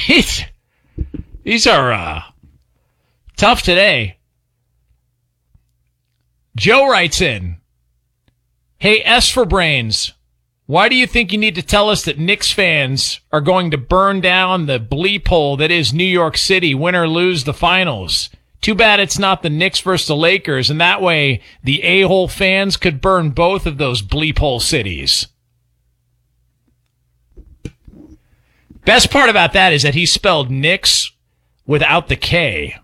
These are tough today. Joe writes in, hey, S for Brains, why do you think you need to tell us that Knicks fans are going to burn down the bleep hole that is New York City, win or lose the finals? Too bad it's not the Knicks versus the Lakers, and that way the a-hole fans could burn both of those bleep hole cities. Best part about that is that he spelled Knicks without the K.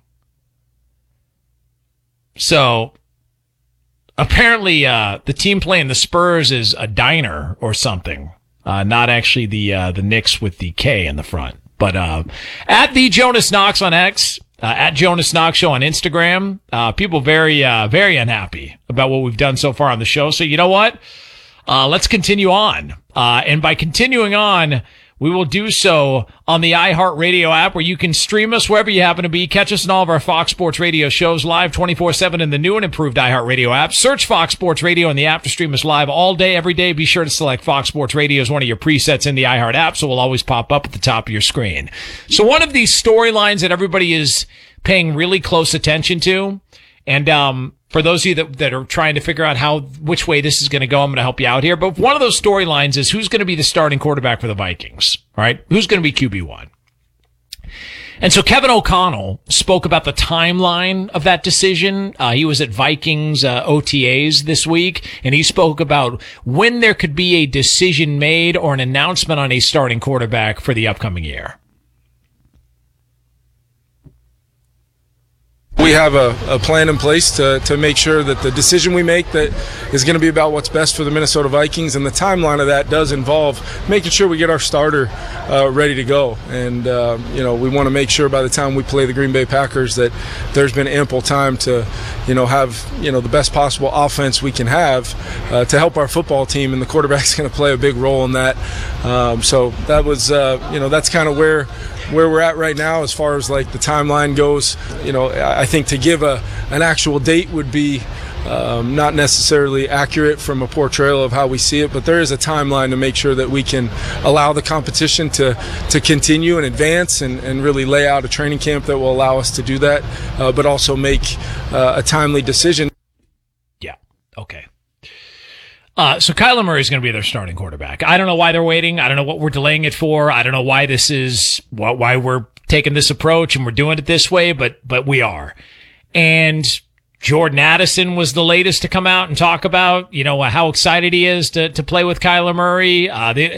So apparently the team playing the Spurs is a diner or something, not actually the Knicks with the K in the front. But at the Jonas Knox on X, at Jonas Knox Show on Instagram, people very unhappy about what we've done so far on the show. So you know what? Let's continue on. And by continuing on, we will do so on the iHeartRadio app, where you can stream us wherever you happen to be. Catch us in all of our Fox Sports Radio shows live 24/7 in the new and improved iHeartRadio app. Search Fox Sports Radio in the app to stream us live all day, every day. Be sure to select Fox Sports Radio as one of your presets in the iHeart app, so it will always pop up at the top of your screen. So one of these storylines that everybody is paying really close attention to, and for those of you that are trying to figure out which way this is going to go, I'm going to help you out here. But one of those storylines is who's going to be the starting quarterback for the Vikings, right? Who's going to be QB1? And so Kevin O'Connell spoke about the timeline of that decision. He was at Vikings OTAs this week, and he spoke about when there could be a decision made or an announcement on a starting quarterback for the upcoming year. We have a plan in place to make sure that the decision we make that is going to be about what's best for the Minnesota Vikings, and the timeline of that does involve making sure we get our starter ready to go. And, we want to make sure by the time we play the Green Bay Packers that there's been ample time to, have, the best possible offense we can have to help our football team, and the quarterback's going to play a big role in that. So that was, that's kind of where we're at right now as far as like the timeline goes. I think to give an actual date would be not necessarily accurate from a portrayal of how we see it, but there is a timeline to make sure that we can allow the competition to continue and advance and really lay out a training camp that will allow us to do that, but also make a timely decision. Yeah, okay. So Kyler Murray is going to be their starting quarterback. I don't know why they're waiting. I don't know what we're delaying it for. I don't know why why we're taking this approach and we're doing it this way, but we are. And Jordan Addison was the latest to come out and talk about, how excited he is to play with Kyler Murray.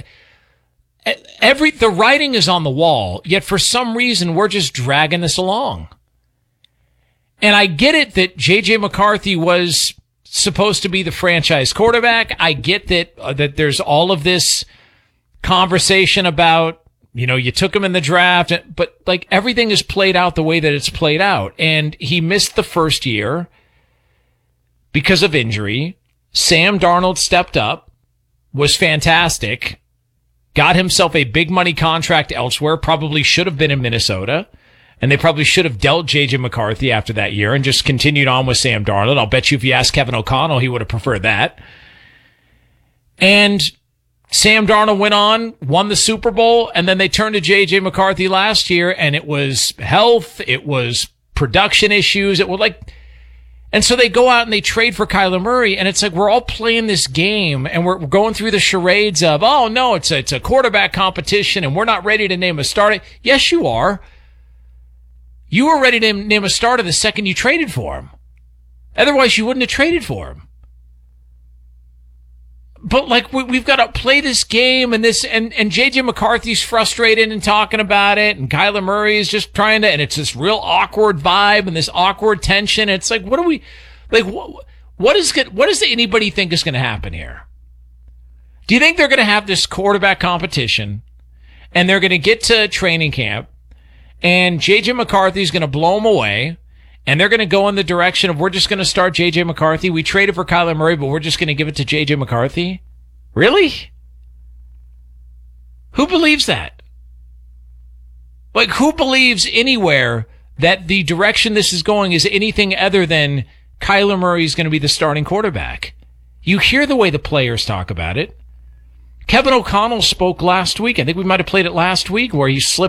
The writing is on the wall, yet for some reason we're just dragging this along. And I get it that J.J. McCarthy was supposed to be the franchise quarterback. I get that there's all of this conversation about, you took him in the draft, but like everything is played out the way that it's played out. And he missed the first year because of injury. Sam Darnold stepped up, was fantastic, got himself a big money contract elsewhere, probably should have been in Minnesota. And they probably should have dealt J.J. McCarthy after that year and just continued on with Sam Darnold. I'll bet you if you asked Kevin O'Connell, he would have preferred that. And Sam Darnold went on, won the Super Bowl, and then they turned to J.J. McCarthy last year, and it was health, it was production issues, it was like... And so they go out and they trade for Kyler Murray, and it's like we're all playing this game, and we're going through the charades of, oh, no, it's a quarterback competition, and we're not ready to name a starter. Yes, you are. You were ready to name a starter the second you traded for him. Otherwise, you wouldn't have traded for him. But like we've got to play this game, and J.J. McCarthy's frustrated and talking about it, and Kyler Murray is just trying to, and it's this real awkward vibe and this awkward tension. It's like, what does anybody think is going to happen here? Do you think they're going to have this quarterback competition, and they're going to get to training camp, and J.J. McCarthy's going to blow them away, and they're going to go in the direction of, we're just going to start J.J. McCarthy. We traded for Kyler Murray, but we're just going to give it to J.J. McCarthy? Really? Who believes that? Like, who believes anywhere that the direction this is going is anything other than Kyler Murray is going to be the starting quarterback? You hear the way the players talk about it. Kevin O'Connell spoke last week. I think we might have played it last week where he slipped